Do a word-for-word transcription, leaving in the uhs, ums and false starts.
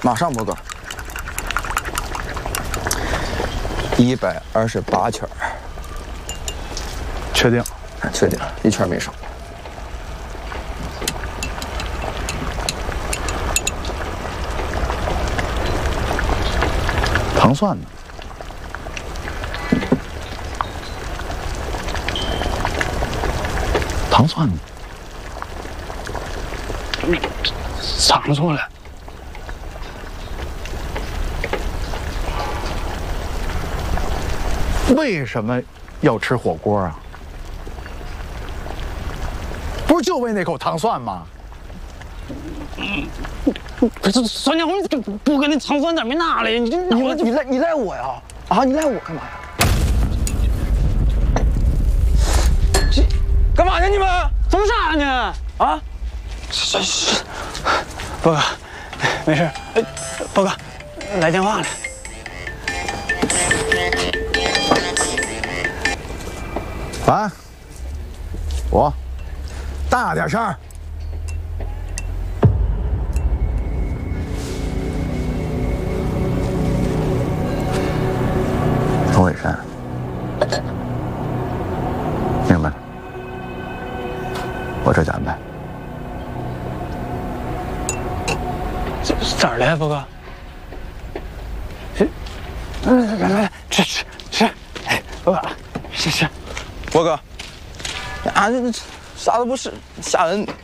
马上，波哥。一百二十八圈。 确定？ 确定，一圈没少。 糖蒜呢？糖蒜呢？藏出来。为什么要吃火锅啊？不是就为那口糖蒜吗？ 可是酸浆红不跟你糖蒜点没拿嘞，你你你赖你赖我呀？啊，你赖我干嘛呀？这干嘛呢你们？ 做啥呢？ 啊？ 是是，波哥，没事。哎，波哥，来电话了。 啊！我大点声。钟伟山，明白？我这就安排。 这咋儿了，波哥？来来来，吃吃吃！哎，波哥，吃吃。 波哥，啊，这啥都不是，吓人。